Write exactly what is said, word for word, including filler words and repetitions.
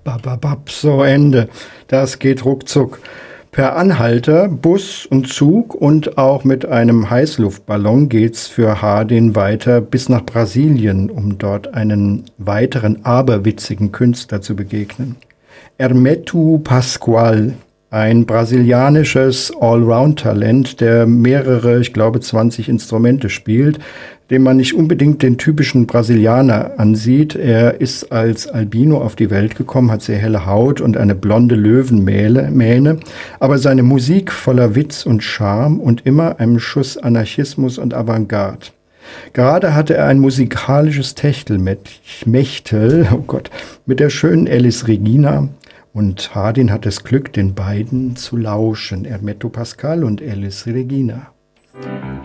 Bababab, so Ende. Das geht ruckzuck. Per Anhalter, Bus und Zug und auch mit einem Heißluftballon geht's für Hardin weiter bis nach Brasilien, um dort einen weiteren aberwitzigen Künstler zu begegnen. Hermeto Pascoal, ein brasilianisches Allround-Talent, der mehrere, ich glaube zwanzig Instrumente spielt, dem man nicht unbedingt den typischen Brasilianer ansieht. Er ist als Albino auf die Welt gekommen, hat sehr helle Haut und eine blonde Löwenmähne, aber seine Musik voller Witz und Charme und immer einem Schuss Anarchismus und Avantgarde. Gerade hatte er ein musikalisches Techtelmechtel, oh Gott, mit der schönen Elis Regina. Und Hardin hat das Glück, den beiden zu lauschen, Hermeto Pascoal und Elis Regina.